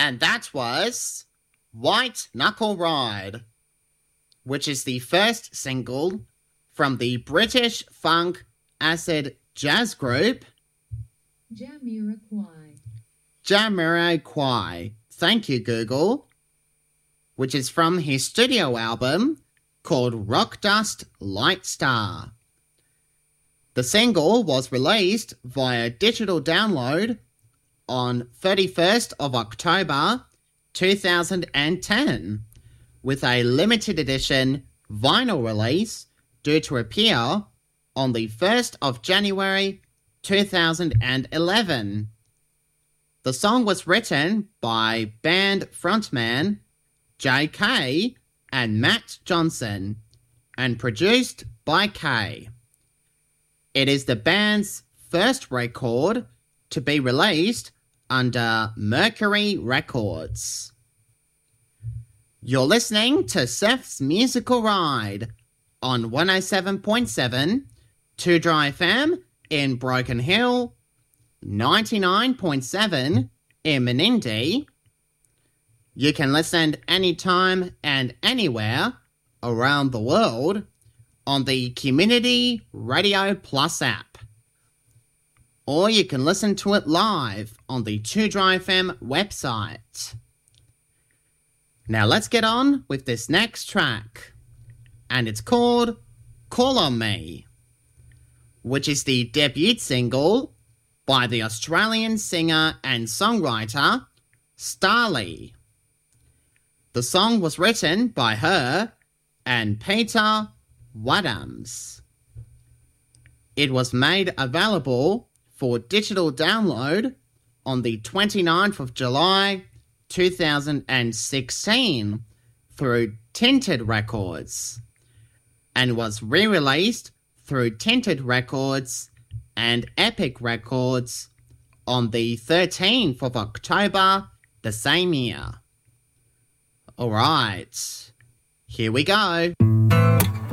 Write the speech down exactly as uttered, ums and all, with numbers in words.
And that was White Knuckle Ride, which is the first single from the British funk acid jazz group Jamiroquai. Jamiroquai. Thank you, Google. Which is from his studio album called Rock Dust Light Star. The single was released via digital download on thirty-first of October two thousand ten, with a limited edition vinyl release due to appear on the first of January two thousand eleven. The song was written by band frontman J K and Matt Johnson and produced by K. It is the band's first record to be released under Mercury Records. You're listening to Seth's Musical Ride on one oh seven point seven two Dry F M in Broken Hill, ninety-nine point seven in Menindee. You can listen anytime and anywhere around the world on the Community Radio Plus app. Or you can listen to it live on the two Dry F M website. Now let's get on with this next track. And it's called Call On Me, which is the debut single by the Australian singer and songwriter Starlee. The song was written by her and Peter Wadhams. It was made available for digital download on the twenty-ninth of July two thousand sixteen through Tinted Records and was re-released through Tinted Records and Epic Records on the thirteenth of October the same year. Alright, here we go.